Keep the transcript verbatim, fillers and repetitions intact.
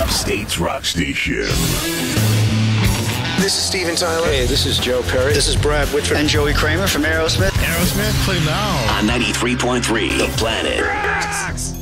Upstate's rock station. This is Steven Tyler. Hey, this is Joe Perry. This is Brad Whitford. And Joey Kramer from Aerosmith. Aerosmith, play now. On ninety-three point three, The Planet.